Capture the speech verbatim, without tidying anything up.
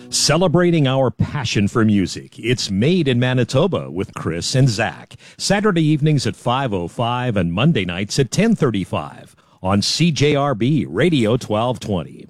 Celebrating our passion for music. It's Made in Manitoba with Chris and Zach. Saturday evenings at five oh five and Monday nights at ten thirty-five on C J R B Radio twelve twenty.